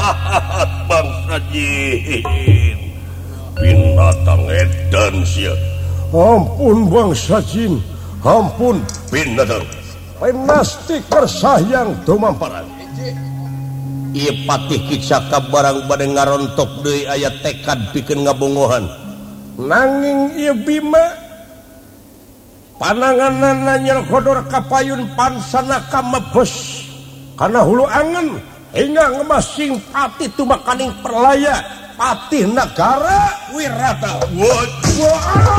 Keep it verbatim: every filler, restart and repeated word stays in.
bangsa jin binatang edan sia. Ampun bangsa jin, ampun binatang penasti kersayang tumamparan. Ieu patih kicaka barang bade ngarontok deui aya tekad pikeun ngabongohan. Nanging ieu Bima pananganna nyelkodor kapayun pansana ka mebes kana hulu angen hingga ngemasing patih tumakaning perlaya patih nagara Wirata. Wah,